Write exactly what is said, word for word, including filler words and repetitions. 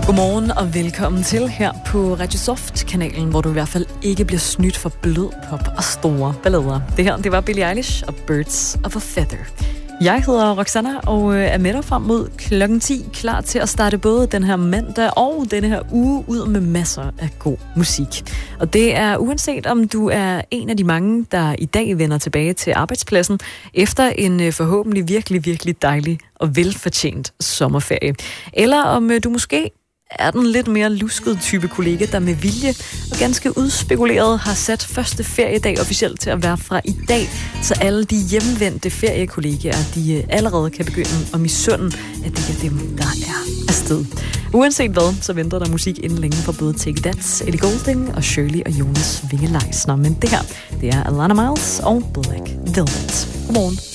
Godmorgen og velkommen til her på Radio Soft-kanalen, hvor du i hvert fald ikke bliver snydt for blød pop og store ballader. Det her, det var Billie Eilish og Birds of a Feather. Jeg hedder Roxanna og er med dig frem mod klokken ti, klar til at starte både den her mandag og denne her uge ud med masser af god musik. Og det er uanset om du er en af de mange, der i dag vender tilbage til arbejdspladsen efter en forhåbentlig virkelig, virkelig dejlig og velfortjent sommerferie. Eller om du måske er den lidt mere luskede type kollega, der med vilje og ganske udspekuleret har sat første feriedag officielt til at være fra i dag, så alle de hjemvendte feriekollegaer, de allerede kan begynde at misunde, at det er dem, der er afsted. Uanset hvad, så venter der musik inden længe for både Take That, Ellie Goulding og Shirley og Jonas Vinge-Leisner. Men det her, det er Alana Miles og Black Velvet. Godmorgen.